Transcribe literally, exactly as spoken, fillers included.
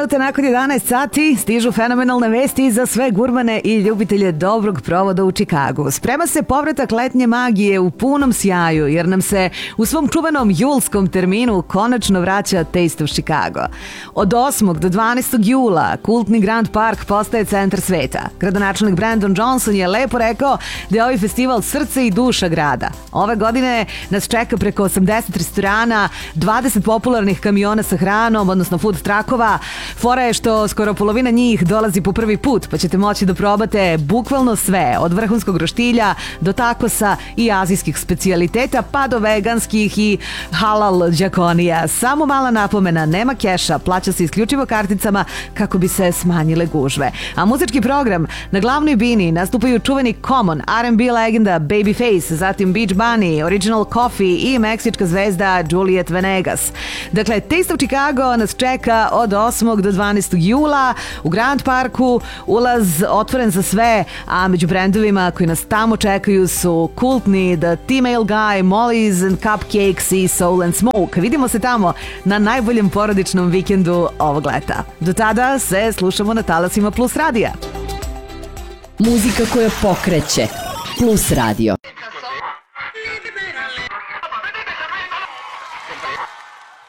minuta nakon jedanaest sati stižu fenomenalne vesti za sve gurmane i ljubitelje dobrog provoda u Čikagu. Sprema se povratak letnje magije u punom sjaju, jer nam se u svom čuvenom julskom terminu konačno vraća Taste of Chicago. Od osmog do dvanaestog jula kultni Grand Park postaje centar sveta. Gradonačelnik Brandon Johnson je lepo rekao da je ovaj festival srce i duša grada. Ove godine nas čeka preko osamdeset restorana, dvadeset popularnih kamiona sa hranom, odnosno food truckova. Fora je što skoro polovina njih dolazi po prvi put, pa ćete moći da probate bukvalno sve, od vrhunskog roštilja do takosa i azijskih specijaliteta, pa do veganskih i halal džakonija. Samo mala napomena, nema keša, plaća se isključivo karticama kako bi se smanjile gužve. A muzički program na glavnoj bini nastupaju čuveni Common, R and B legenda Babyface, zatim Beach Bunny, Original Coffee i meksička zvezda Juliet Venegas. Dakle, Taste of Chicago nas čeka od osmog do dvanaestog jula u Grand Parku, ulaz otvoren za sve, a među brendovima koji nas tamo čekaju su kultni The T-Mail Guy, Molly's and Cupcakes i Soul and Smoke. Vidimo se tamo na najboljem porodičnom vikendu ovog leta. Do tada se slušamo na talasima Plus radija. Muzika koja pokreće. Plus radio.